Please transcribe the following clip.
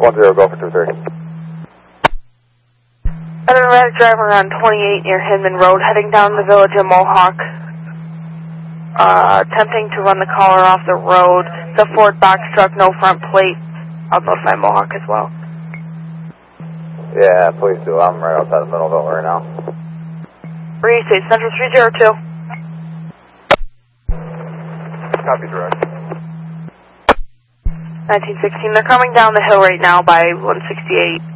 10, go for 230. An erratic driver on 28 near Hinman Road, heading down the village of Mohawk. Attempting to run the caller off the road. The Ford box truck, no front plate. I'll notify Mohawk as well. Yeah, please do. I'm right outside the middle of it right now. Reed State Central 302. Copy, direct. 1916, they're coming down the hill right now by 168.